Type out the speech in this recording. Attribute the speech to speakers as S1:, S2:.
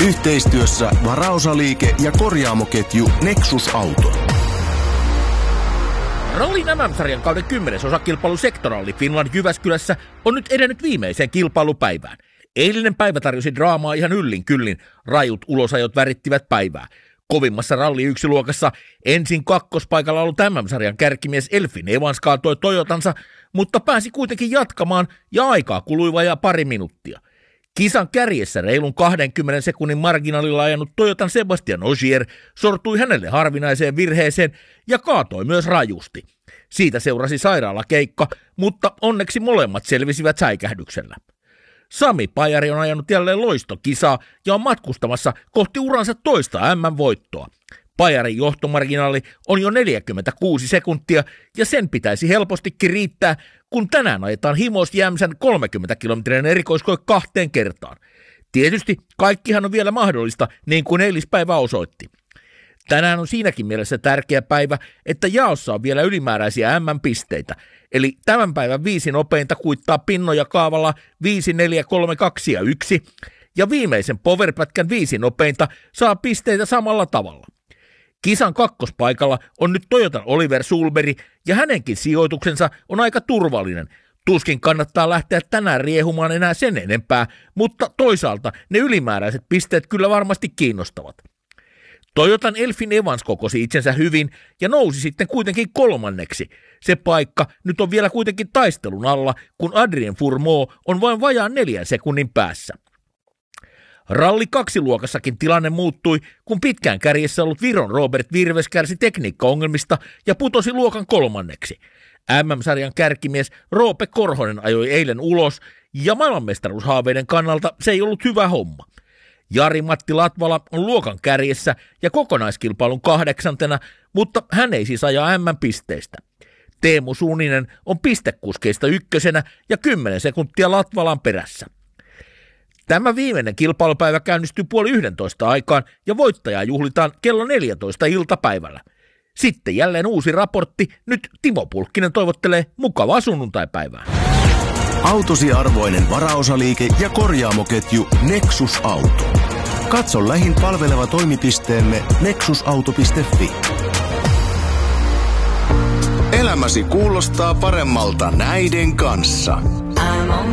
S1: Yhteistyössä varaosaliike ja korjaamoketju Nexus Auto.
S2: Rallin MM-sarjan kauden 10. osakilpailu Sectoralli Finland Jyväskylässä on nyt edennyt viimeiseen kilpailupäivään. Eilinen päivä tarjosi draamaa ihan yllin kyllin. Rajut ulosajot värittivät päivää. Kovimmassa Ralli 1-luokassa ensin kakkospaikalla ollut MM-sarjan kärkimies Elfin Evans kaatoi Toyotansa, mutta pääsi kuitenkin jatkamaan ja aikaa kului vajaa pari minuuttia. Kisan kärjessä reilun 20 sekunnin marginaalilla ajanut Toyotan Sebastian Ogier sortui hänelle harvinaiseen virheeseen ja kaatoi myös rajusti. Siitä seurasi sairaalakeikka, mutta onneksi molemmat selvisivät säikähdyksellä. Sami Pajari on ajanut jälleen loistokisaa ja on matkustamassa kohti uransa toista MM-voittoa. Pajarin johtomarginaali on jo 46 sekuntia ja sen pitäisi helpostikin riittää, kun tänään ajetaan Himos Jämsän 30 kilometrin erikoiskoe 2 kertaan. Tietysti kaikkihan on vielä mahdollista, niin kuin eilispäivä osoitti. Tänään on siinäkin mielessä tärkeä päivä, että jaossa on vielä ylimääräisiä MM-pisteitä, eli tämän päivän 5 nopeinta kuittaa pinnoja kaavalla 5, 4, 3, 2 ja 1, ja viimeisen powerpätkän 5 nopeinta saa pisteitä samalla tavalla. Kisan kakkospaikalla on nyt Toyotan Oliver Sulberg, ja hänenkin sijoituksensa on aika turvallinen. Tuskin kannattaa lähteä tänään riehumaan enää sen enempää, mutta toisaalta ne ylimääräiset pisteet kyllä varmasti kiinnostavat. Toyotan Elfin Evans kokosi itsensä hyvin ja nousi sitten kuitenkin 3. Se paikka nyt on vielä kuitenkin taistelun alla, kun Adrien Fourmaux on vain vajaan 4 sekunnin päässä. Ralli 2-luokassakin tilanne muuttui, kun pitkään kärjessä ollut Viron Robert Virves kärsi tekniikkaongelmista ja putosi luokan 3. MM-sarjan kärkimies Roope Korhonen ajoi eilen ulos ja maailmanmestaruushaaveiden kannalta se ei ollut hyvä homma. Jari-Matti Latvala on luokan kärjessä ja kokonaiskilpailun 8., mutta hän ei siis aja MM-pisteistä. Teemu Suuninen on pistekuskeista 1. ja 10 sekuntia Latvalan perässä. Tämä viimeinen kilpailupäivä käynnistyy 10:30 aikaan ja voittajaa juhlitaan kello 14 iltapäivällä. Sitten jälleen uusi raportti. Nyt Timo Pulkkinen toivottelee mukavaa sunnuntaipäivää.
S1: Autosi arvoinen varaosaliike ja korjaamoketju Nexus Auto. Katso lähin palveleva toimipisteemme nexusauto.fi. Elämäsi kuulostaa paremmalta näiden kanssa.